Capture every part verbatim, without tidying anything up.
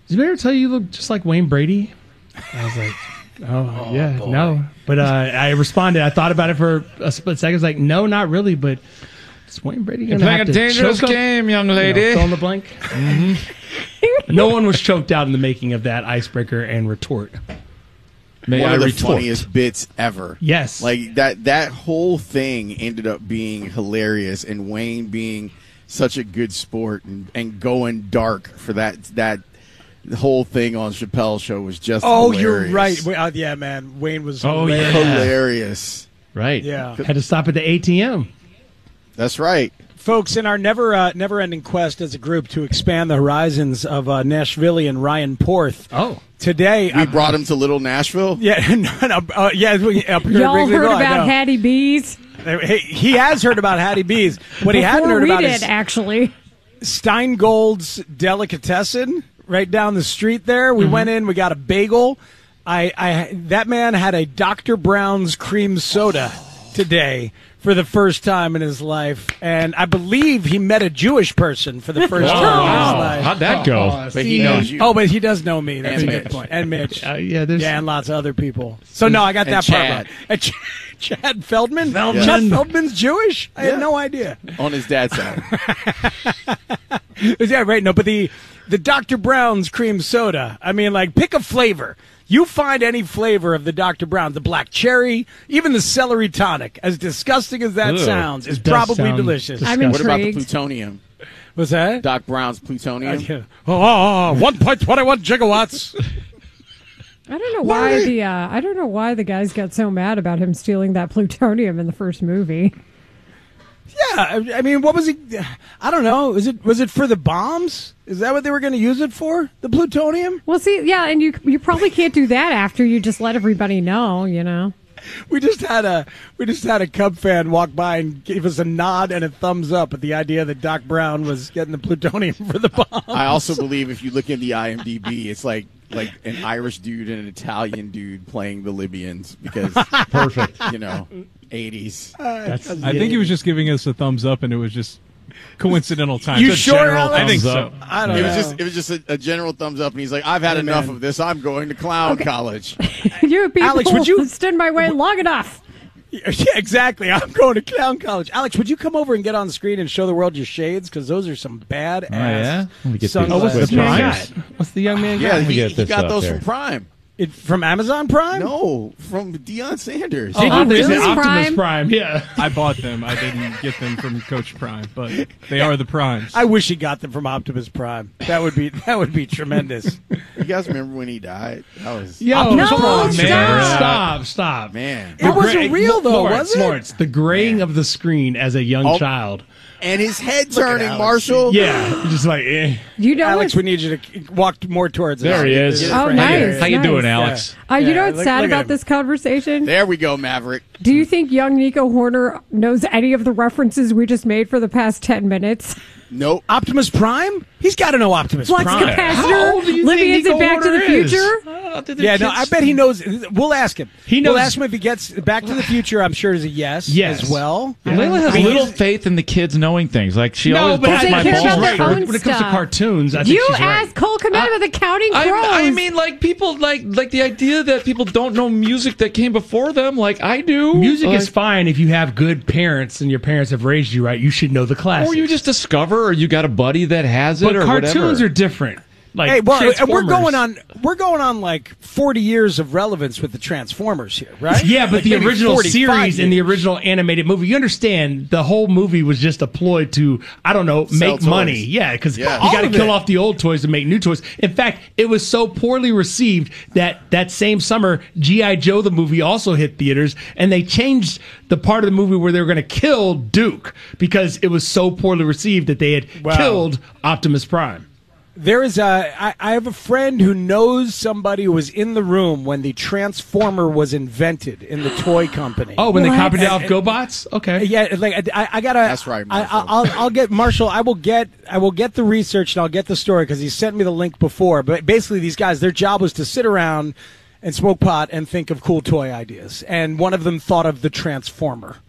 Did we ever tell you you look just like Wayne Brady? I was like, oh, oh yeah, boy. no. But uh, I responded. I thought about it for a split second. I was like, no, not really, but it's Wayne Brady going to have to You're playing a dangerous game, young lady. You know, fill in the blank. Mm-hmm. No one was choked out in the making of that icebreaker and retort. May One I of the retort? funniest bits ever. Yes. Like, that, that whole thing ended up being hilarious, and Wayne being such a good sport and, and going dark for that that whole thing on Chappelle's show was just oh, hilarious. you're right. Wait, uh, yeah, man. Wayne was Oh, hilarious. yeah. hilarious. Right. Yeah. Had to stop at the A T M. That's right. Folks, in our never uh, never-ending quest as a group to expand the horizons of uh, Nashvilleian Ryan Porth. Oh. Today, We uh, brought him to Little Nashville. Yeah, no, no, uh, yeah. we- Up here at Y'all Wrigley heard Road, I about know. Hattie B's? Hey, he has heard about Hattie B's. What he hadn't Before heard we about did, is actually. Steingold's Delicatessen right down the street there. We Mm-hmm. went in, we got a bagel. I, I that man had a Doctor Brown's cream soda today for the first time in his life, and I believe he met a Jewish person for the first Oh, time in wow. his life. How'd that go? Oh, But he see, knows you. Oh, but he does know me. That's And a good Mitch. point. And Mitch. Uh, yeah, there's Yeah, and lots of other people. So no, I got And that Chad. part right. And Ch- Chad Feldman. Feldman. Chad Feldman's Jewish. I Yeah. had no idea. On his dad's side. Yeah, right. No, but the the Doctor Brown's cream soda. I mean, like, pick a flavor. You find any flavor of the Doctor Brown, the black cherry, even the celery tonic. As disgusting as that Ugh. sounds, is It does probably sound delicious. disgusting. I'm What about the intrigued. plutonium? What's that? Doc Brown's plutonium? Uh, yeah. Oh, oh, oh, one point two one gigawatts. I don't know why the uh, I don't know why the guys got so mad about him stealing that plutonium in the first movie. Yeah, I I mean, what was he? I don't know. Was it was it for the bombs? Is that what they were going to use it for? The plutonium? Well, see, yeah, and you you probably can't do that after you just let everybody know, you know. We just had a we just had a Cub fan walk by and gave us a nod and a thumbs up at the idea that Doc Brown was getting the plutonium for the bomb. I also believe if you look in the I M D B, it's like like an Irish dude and an Italian dude playing the Libyans because Perfect. you know, eighties. That's, I think he was just giving us a thumbs up, and it was just coincidental time. You It's a sure, general Alex? I think Thumbs so. up. I don't It know. was just it was just a, a general thumbs up, and he's like, "I've had Hey, enough man. of this. I'm going to clown college." You people Alex, would you- stood my way long enough. Yeah, exactly. I'm going to clown college. Alex, would you come over and get on the screen and show the world your shades? Because those are some bad Oh, yeah? Let me get sunglasses. oh, what's the What's prime? yours? What's the young man Yeah, got? me he, get he this got up those here. from Prime. It, from Amazon Prime? No, from Deion Sanders. Oh, you Optimus, really? Optimus Prime? Prime? Yeah. I bought them. I didn't get them from Coach Prime, but they are the primes. I wish he got them from Optimus Prime. That would be that would be tremendous. You guys remember when he died? That was Yo, No, come on, stop. man. Stop, stop. man. It wasn't Gra- real, though, Lawrence, was it? Lawrence, the graying of the screen as a young Oh. child. And his head Look at turning, Alex. Marshall. Yeah, just like, eh. You know Alex, what's, we need you to walk more towards us. There he is. Get Oh, his friend nice. here. How you nice. doing, Alex? uh, you Yeah, know what's look- sad look at about him. this conversation? There we go, Maverick. Do you think young Nico Horner knows any of the references we just made for the past ten minutes? Nope. Optimus Prime? He's got to know Optimus Flux Prime. How old do capacitor, you living think into Nico Back to the Horner is? Future. Yeah, no, I bet he knows. We'll ask him. He We'll knows- ask him if he gets Back to the Future. I'm sure is a yes, Yes. as well. Layla has I mean, little he's- faith in the kids knowing things. Like she No, always but busts I they my care think about she's balls. their right. own When it comes to stuff. cartoons, I think You she's right. asked Cole Komet of the Counting Crows. I, I mean, like people like like the idea that people don't know music that came before them. Like I do. Music like, is fine if you have good parents and your parents have raised you right. You should know the classics. or you just discover, or you got a buddy that has it, but or cartoons whatever. are different. Like Hey, well, and we're Transformers. going on. We're going on like forty years of relevance with the Transformers here, right? Yeah, but Like the maybe original forty-five series and the years. original animated movie, you understand the whole movie was just a ploy to, I don't know, Sell make toys. money. Yeah, because Yeah. you All got to of kill it. off the old toys to make new toys. In fact, it was so poorly received that that same summer, G I. Joe the movie also hit theaters, and they changed the part of the movie where they were going to kill Duke because it was so poorly received that they had Wow. killed Optimus Prime. There is a. I, I have a friend who knows somebody who was in the room when the Transformer was invented in the toy company. Oh, when they What? copied it off GoBots? Okay. Yeah, like I, I gotta. That's right, I, Marshall. I'll, I'll get Marshall. I will get. I will get the research and I'll get the story because he sent me the link before. But basically, these guys, their job was to sit around and smoke pot and think of cool toy ideas. And one of them thought of the Transformer.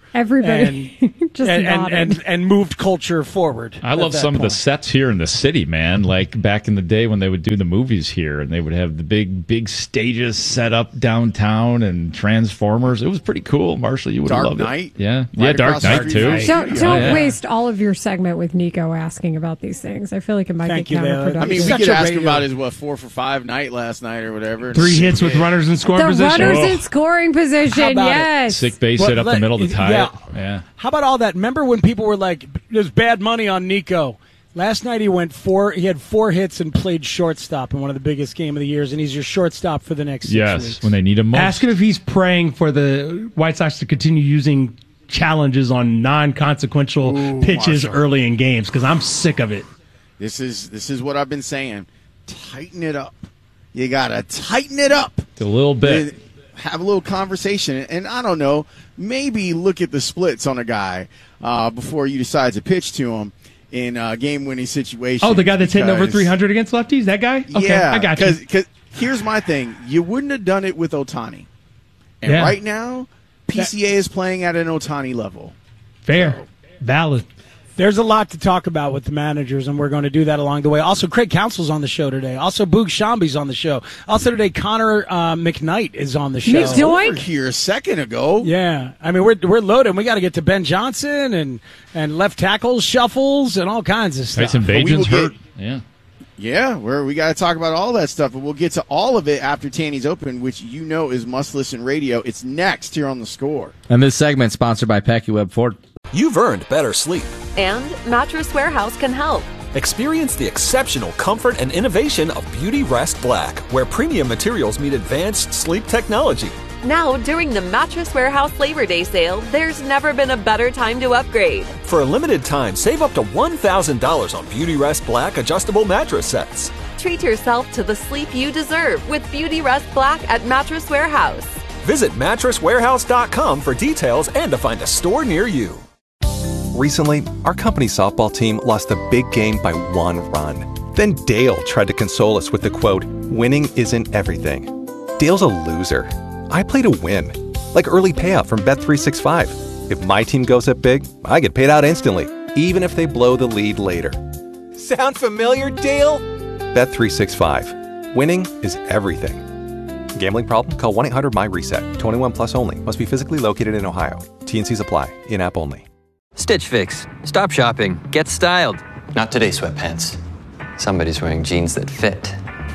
Everybody and, just and, and, nodded. and, and moved culture forward. I at love that some of the point. sets here in the city, man. Like back in the day when they would do the movies here and they would have the big, big stages set up downtown and Transformers. It was pretty cool. Marshall, you would have Dark loved Knight. it. Yeah. Right yeah, Dark across the Knight, street too. from Don't, Studio. don't Yeah. waste all of your segment with Nico asking about these things. I feel like it might Thank get you, Leila. counterproductive. I mean, we Such could a ask radio- him about his what four for five night last night or whatever. Three hits with runners in scoring the position. runners Oh. in scoring position, about it? yes. Sick base Well, hit up let- the middle to tie yeah. it. Yeah. How about all that? Remember when people were like, "There's bad money on Nico." Last night he went four. He had four hits and played shortstop in one of the biggest game of the years, and he's your shortstop for the next six Yes, weeks. when they need him most. Ask him if he's praying for the White Sox to continue using challenges on non-consequential Ooh, pitches Marshall. early in games, because I'm sick of it. This is this is what I've been saying. Tighten it up. You gotta tighten it up. a little bit. Have a little conversation, and I don't know, maybe look at the splits on a guy uh, before you decide to pitch to him in a game-winning situation. Oh, the guy that's hitting over because- three hundred against lefties? That guy? Okay, yeah, I got you. Because here's my thing: you wouldn't have done it with Ohtani, and Yeah. right now, P C A is playing at an Ohtani level. Fair. Valid. There's a lot to talk about with the managers, and we're going to do that along the way. Also, Craig Counsell's on the show today. Also, Boog Shambi's on the show. Also today, Connor uh, McKnight is on the show. Nick Doink? Over here a second ago. Yeah, I mean we're we're loaded. We got to get to Ben Johnson and and left tackles shuffles and all kinds of stuff. Tyson we will Bajan's hurt. get- Yeah. Yeah, where we got to talk about all that stuff, but we'll get to all of it after Tanny's Open, which you know is must listen radio. It's next here on The Score. And this segment sponsored by PackyWeb Ford. You've earned better sleep. And Mattress Warehouse can help. Experience the exceptional comfort and innovation of Beauty Rest Black, where premium materials meet advanced sleep technology. Now, during the Mattress Warehouse Labor Day sale, there's never been a better time to upgrade. For a limited time, save up to one thousand dollars on Beauty Rest Black adjustable mattress sets. Treat yourself to the sleep you deserve with Beauty Rest Black at Mattress Warehouse. Visit mattress warehouse dot com for details and to find a store near you. Recently, our company softball team lost a big game by one run. Then Dale tried to console us with the quote, "Winning isn't everything." Dale's a loser. I play to win. Like early payout from Bet three sixty-five. If my team goes up big, I get paid out instantly, even if they blow the lead later. Sound familiar, Dale? Bet three sixty-five. Winning is everything. Gambling problem? Call one eight hundred M Y reset. twenty-one plus only. Must be physically located in Ohio. T N Cs apply. In-app only. Stitch Fix. Stop shopping. Get styled. Not today, sweatpants. Somebody's wearing jeans that fit.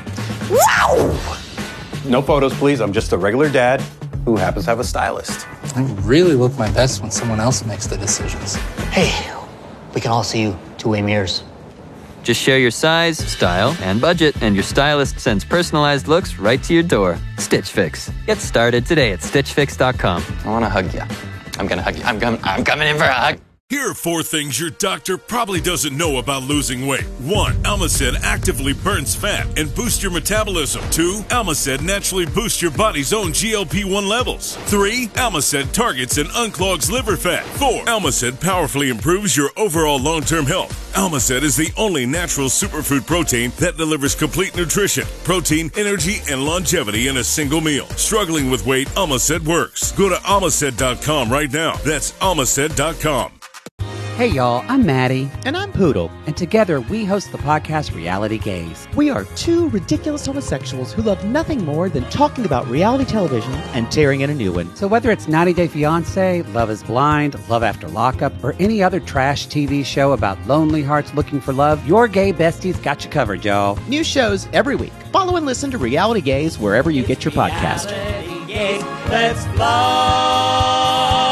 Wow! No photos, please. I'm just a regular dad who happens to have a stylist. I really look my best when someone else makes the decisions. Hey, we can all see you two-way mirrors. Just share your size, style, and budget, and your stylist sends personalized looks right to your door. Stitch Fix. Get started today at stitch fix dot com. I want to hug you. I'm going to hug you. I'm, com- I'm coming in for a hug. Here are four things your doctor probably doesn't know about losing weight. One, Almacid actively burns fat and boosts your metabolism. Two, Almacid naturally boosts your body's own G L P one levels. Three, Almacid targets and unclogs liver fat. Four, Almacid powerfully improves your overall long-term health. Almacid is the only natural superfood protein that delivers complete nutrition, protein, energy, and longevity in a single meal. Struggling with weight, Almacid works. Go to almacid dot com right now. That's almacid dot com. Hey y'all, I'm Maddie. And I'm Poodle. And together we host the podcast Reality Gaze. We are two ridiculous homosexuals who love nothing more than talking about reality television and tearing in a new one. So whether it's ninety day fiancé, Love is Blind, Love After Lockup, or any other trash T V show about lonely hearts looking for love, your gay besties got you covered, y'all. New shows every week. Follow and listen to Reality Gaze wherever you get your podcast. Reality Gaze, let's love.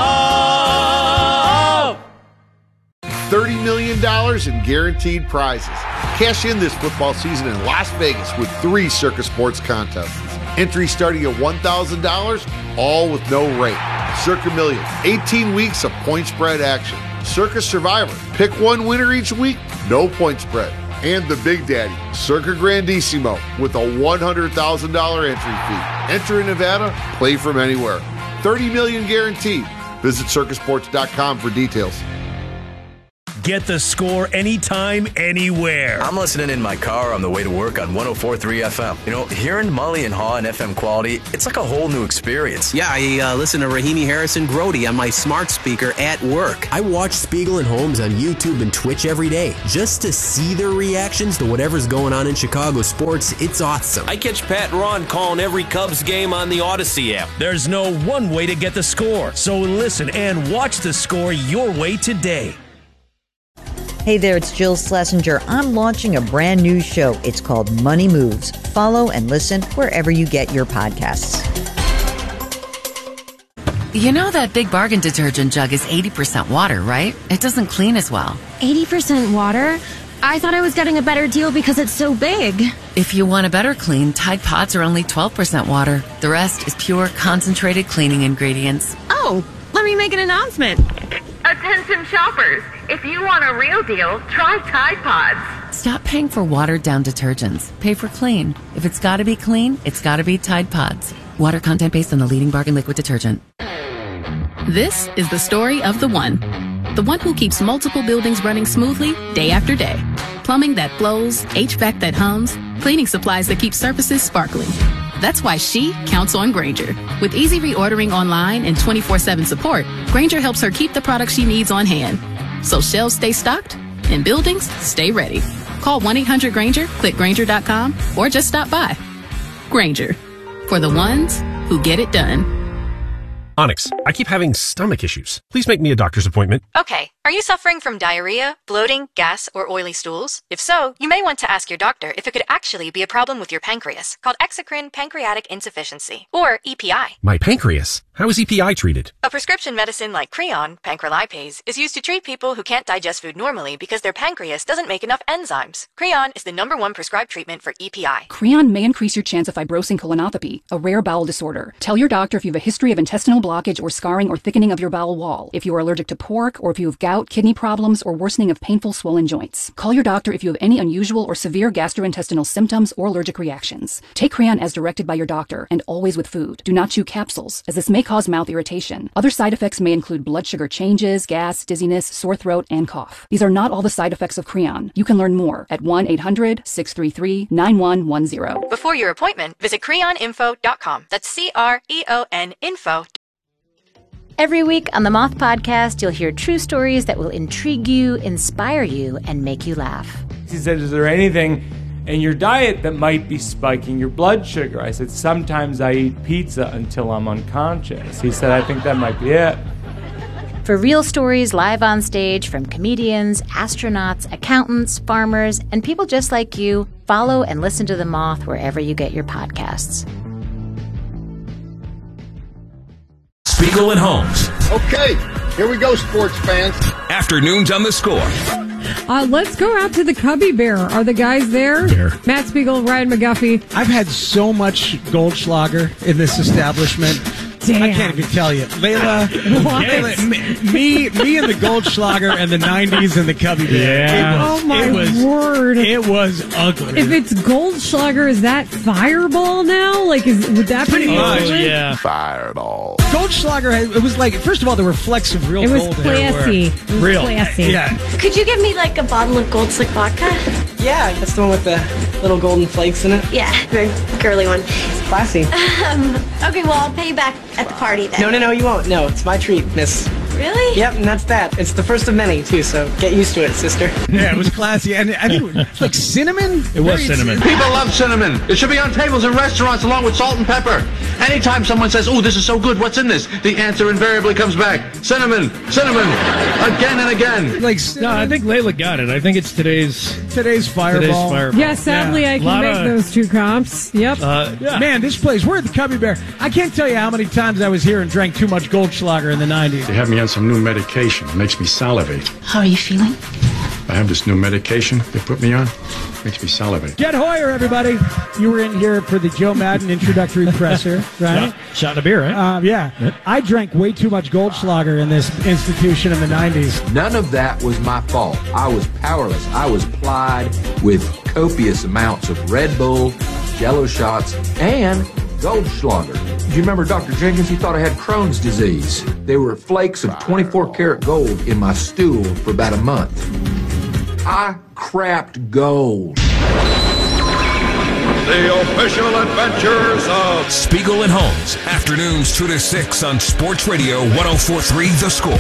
thirty million dollars in guaranteed prizes. Cash in this football season in Las Vegas with three Circa Sports contests. Entry starting at one thousand dollars, all with no rate. Circa Millions, eighteen weeks of point spread action. Circa Survivor, pick one winner each week, no point spread. And the Big Daddy, Circa Grandissimo, with a one hundred thousand dollars entry fee. Enter in Nevada, play from anywhere. thirty million dollars guaranteed. Visit circa sports dot com for details. get the score anytime, anywhere. I'm listening in my car on the way to work on one oh four point three F M. You know, hearing Mully and Haw and F M quality, it's like a whole new experience. Yeah, I uh, listen to Rahimi Harrison Grody on my smart speaker at work. I watch Spiegel and Holmes on YouTube and Twitch every day just to see their reactions to whatever's going on in Chicago sports. It's awesome. I catch Pat and Ron calling every Cubs game on the Odyssey app. There's no one way to get the score, so listen and watch the score your way today. Hey there, it's Jill Schlesinger. I'm launching a brand new show. It's called Money Moves. Follow and listen wherever you get your podcasts. You know that Big Bargain detergent jug is eighty percent water, right? It doesn't clean as well. eighty percent water? I thought I was getting a better deal because it's so big. If you want a better clean, Tide Pods are only twelve percent water. The rest is pure, concentrated cleaning ingredients. Oh, let me make an announcement. Attention shoppers, if you want a real deal, try Tide Pods. Stop paying for watered-down detergents. Pay for clean. If it's got to be clean, it's got to be Tide Pods. Water content based on the leading bargain liquid detergent. This is the story of the one. The one who keeps multiple buildings running smoothly day after day. Plumbing that flows, H V A C that hums, cleaning supplies that keep surfaces sparkling. That's why she counts on Grainger. With easy reordering online and twenty-four seven support, Grainger helps her keep the products she needs on hand. So shelves stay stocked and buildings stay ready. Call one eight hundred Grainger, click Grainger dot com, or just stop by. Grainger, for the ones who get it done. Onyx, I keep having stomach issues. Please make me a doctor's appointment. Okay. Are you suffering from diarrhea, bloating, gas, or oily stools? If so, you may want to ask your doctor if it could actually be a problem with your pancreas, called exocrine pancreatic insufficiency, or E P I. My pancreas? How is E P I treated? A prescription medicine like Creon, pancrelipase, is used to treat people who can't digest food normally because their pancreas doesn't make enough enzymes. Creon is the number one prescribed treatment for E P I. Creon may increase your chance of fibrosing colonopathy, a rare bowel disorder. Tell your doctor if you have a history of intestinal blockage or scarring or thickening of your bowel wall, if you are allergic to pork, or if you have gout, kidney problems, or worsening of painful swollen joints. Call your doctor if you have any unusual or severe gastrointestinal symptoms or allergic reactions. Take Creon as directed by your doctor, and always with food. Do not chew capsules, as this may cause mouth irritation. Other side effects may include blood sugar changes, gas, dizziness, sore throat, and cough. These are not all the side effects of Creon. You can learn more at one eight hundred six three three nine one one zero. Before your appointment, visit creon info dot com. That's C R E O N info. Every week on the Moth Podcast, you'll hear true stories that will intrigue you, inspire you, and make you laugh. He said, is there anything in your diet that might be spiking your blood sugar? I said, sometimes I eat pizza until I'm unconscious. He said, I think that might be it. For real stories live on stage from comedians, astronauts, accountants, farmers, and people just like you, follow and listen to The Moth wherever you get your podcasts. Spiegel and Holmes. Okay, here we go, sports fans. Afternoons on the Score. Uh, let's go out to the Cubby Bear. Are the guys there? Bear. Matt Spiegel, Ryan McGuffey. I've had so much Goldschlager in this establishment. Damn. I can't even tell you. Layla, Layla me, me and the Goldschlager and the nineties and the Cubby Bear. Yeah. It was, Oh, my it was, word. It was ugly. If it's Goldschlager, is that Fireball now? Like, is would that Pretty be much, good? yeah. Fireball. Goldschlager, had- it was like, first of all, there were flecks of real It was gold classy. everywhere. It was real. classy. Yeah. Could you give me like a bottle of Gold Slick vodka? Yeah, that's the one with the little golden flakes in it. Yeah, very girly one. Classy. Um, okay, well, I'll pay you back at the party then. No, no, no, you won't. No, it's my treat, miss. Really? Yep, and that's that. It's the first of many, too, so get used to it, sister. Yeah, it was classy. And I think it was like cinnamon. It was cinnamon. People love cinnamon. It should be on tables in restaurants along with salt and pepper. Anytime someone says, "Oh, this is so good, what's in this?" the answer invariably comes back, cinnamon, cinnamon, again and again. Like, no, I think Layla got it. I think it's today's today's Fireball. Today's Fireball. Yeah, sadly, Yeah. I can Lot make of- those two comps. Yep. Uh, yeah. Man, this place, we're at the Cubby Bear. I can't tell you how many times I was here and drank too much Goldschlager in the nineties. They have me on some new medication. It makes me salivate. How are you feeling? I have this new medication they put me on. Makes me salivate. Get Hoyer, everybody. You were in here for the Joe Madden introductory presser, right? Shot, shot in a beer, right? Um, yeah. Yep. I drank way too much Goldschlager in this institution in the nineties. None of that was my fault. I was powerless. I was plied with copious amounts of Red Bull, Jello shots, and Goldschlager. Do you remember Doctor Jenkins? He thought I had Crohn's disease. There were flakes of twenty-four karat gold in my stool for about a month. I crapped gold. The official adventures of Spiegel and Holmes, afternoons two to six on Sports Radio one oh four point three The Score.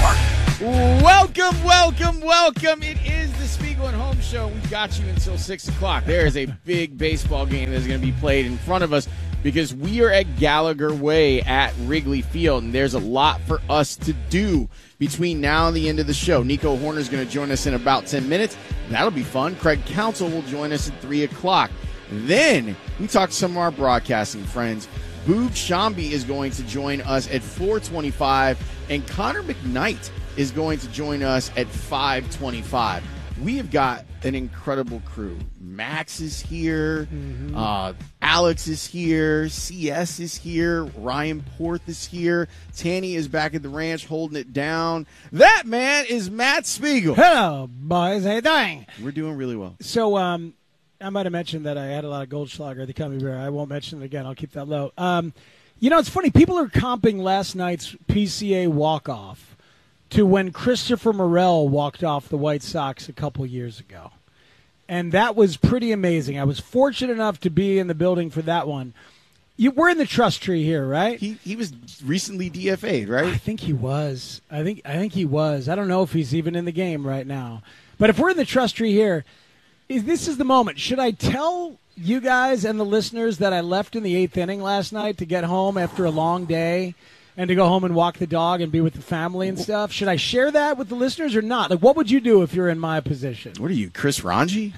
Welcome, welcome, welcome. It is the Spiegel and Holmes Show. We've got you until six o'clock. There is a big baseball game that is going to be played in front of us because we are at Gallagher Way at Wrigley Field, and there's a lot for us to do between now and the end of the show. Nico Horner is going to join us in about ten minutes. That'll be fun. Craig Counsell will join us at three o'clock. Then we talk to some of our broadcasting friends. Boog Shambi is going to join us at four twenty-five, and Connor McKnight is going to join us at five twenty-five. We have got an incredible crew. Max is here. Mm-hmm. Uh, Alex is here. C S is here. Ryan Porth is here. Tanny is back at the ranch holding it down. That man is Matt Spiegel. Hello, boys. How you doing? We're doing really well. So, um, I might have mentioned that I had a lot of Goldschlager at the Gummy Bear. I won't mention it again. I'll keep that low. Um, you know, it's funny. People are comping last night's P C A walk-off to when Christopher Morel walked off the White Sox a couple years ago. And that was pretty amazing. I was fortunate enough to be in the building for that one. You, we're in the trust tree here, right? He he was recently D F A'd, right? I think he was. I think I think he was. I don't know if he's even in the game right now. But if we're in the trust tree here, is this is the moment. Should I tell you guys and the listeners that I left in the eighth inning last night to get home after a long day and to go home and walk the dog and be with the family and stuff? Should I share that with the listeners or not? Like, what would you do if you're in my position? What are you, Chris Ranji?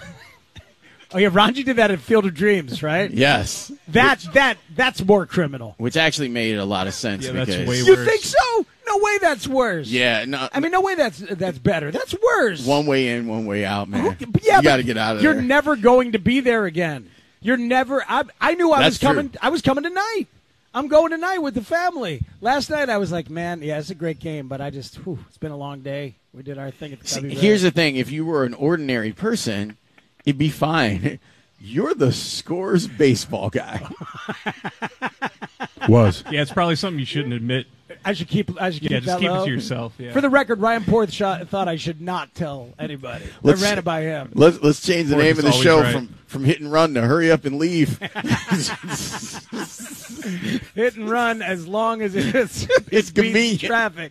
Oh, yeah, Ranji did that at Field of Dreams, right? Yes. That which, that That's more criminal. Which actually made a lot of sense. Yeah, because that's way worse. You think so? No way that's worse. Yeah. No, I mean, no way that's that's better. That's worse. One way in, one way out, man. Who, yeah, you got to get out of you're there. You're never going to be there again. You're never. I, I knew I that's was coming. True. I was coming tonight. I'm going tonight with the family. Last night I was like, man, yeah, it's a great game, but I just, whew, it's been a long day. We did our thing at the See, here's the thing. If you were an ordinary person, it'd be fine. You're the Scores baseball guy. Was. Yeah, it's probably something you shouldn't admit. I should keep. I should keep yeah, that just keep low. it to yourself. Yeah. For the record, Ryan Porth shot, thought I should not tell anybody. Let's, I ran it by him. Let's let's change the Porth name of the always show right. from, from Hit and Run to Hurry Up and Leave. Hit and run as long as it is. It's convenient. Traffic.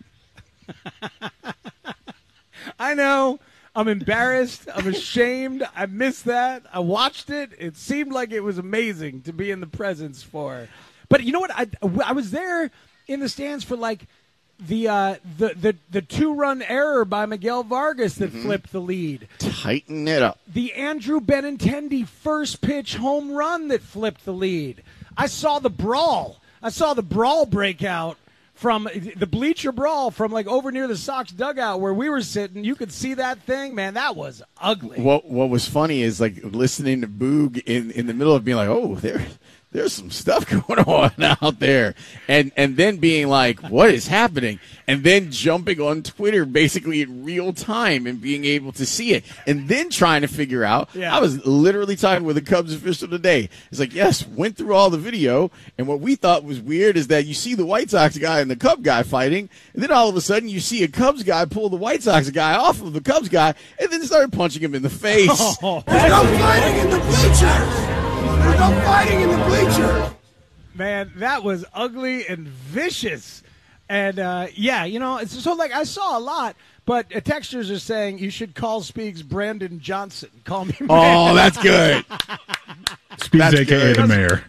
I know. I'm embarrassed. I'm ashamed. I missed that. I watched it. It seemed like it was amazing to be in the presence for. But you know what? I, I was there in the stands for like the uh, the the, the two run error by Miguel Vargas that mm-hmm. flipped the lead. Tighten it up. The Andrew Benintendi first pitch home run that flipped the lead. I saw the brawl. I saw the brawl break out. From the bleacher brawl from like over near the Sox dugout where we were sitting, you could see that thing, man. That was ugly. What What was funny is like listening to Boog in, in the middle of being like, oh, there there's some stuff going on out there, and and then being like, what is happening? And then jumping on Twitter basically in real time and being able to see it, and then trying to figure out. Yeah. I was literally talking with a Cubs official today. It's like, yes, went through all the video, and what we thought was weird is that you see the White Sox guy and the Cub guy fighting, and then all of a sudden you see a Cubs guy pull the White Sox guy off of the Cubs guy, and then started punching him in the face. Oh, There's no fighting in the bleachers. There's no fighting in the bleachers. Man, that was ugly and vicious. And, uh, yeah, you know, it's so, like, I saw a lot, but uh, texters are saying you should call Speaks Brandon Johnson. Call me Brandon. Oh, that's good. Speaks That's A K A good. the mayor.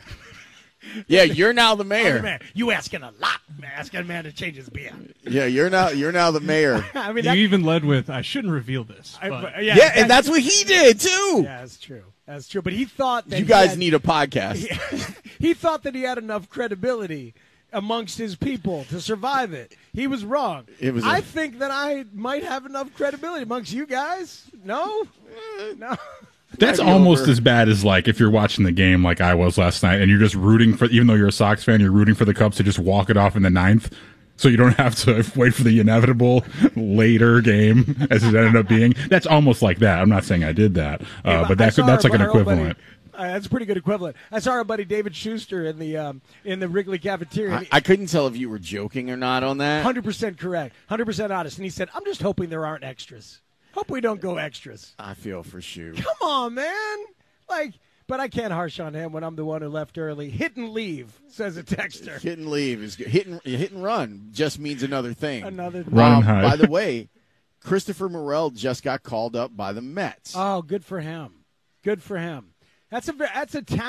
Yeah, you're now the mayor. the mayor. You asking a lot, man. Asking a man to change his beer. Yeah, you're now you're now the mayor. I mean, You that, even led with, I shouldn't reveal this. I, but- yeah, Yeah, and that's what he did too. Yeah, that's true. That's true. But he thought that You he guys had- need a podcast. He, he thought that he had enough credibility amongst his people to survive it. He was wrong. It was a- I think that I might have enough credibility amongst you guys. No? No. That's Might be almost over. as bad as like if you're watching the game like I was last night and you're just rooting for, even though you're a Sox fan, you're rooting for the Cubs to just walk it off in the ninth. So you don't have to wait for the inevitable later game as it ended up being. That's almost like that. I'm not saying I did that, uh, Yeah, but I that saw could, that's our- like an our old buddy equivalent. Uh, that's a pretty good equivalent. I saw our buddy David Schuster in the um, in the Wrigley cafeteria. I, I couldn't tell if you were joking or not on that. one hundred percent correct. one hundred percent honest. And he said, I'm just hoping there aren't extras. Hope we don't go extras. I feel for Shu. Come on, man. Like, but I can't harsh on him when I'm the one who left early. Hit and leave, says a texter. Hit and leave is good. Hit and, hit and run just means another thing. Another thing. Run Um, high. by the way, Christopher Morel just got called up by the Mets. Oh, good for him. Good for him. That's a, that's a talent.